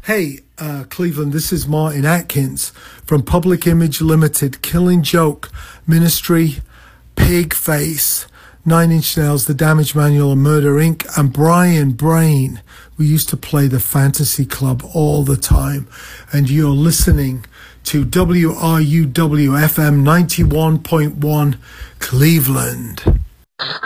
Hey, Cleveland, this is Martin Atkins from Public Image Limited, Killing Joke, Ministry, Pig Face, Nine Inch Nails, The Damage Manual, and Murder Inc., and Brian Brain. We used to play the Fantasy Club all the time, and you're listening to WRUW FM 91.1 Cleveland.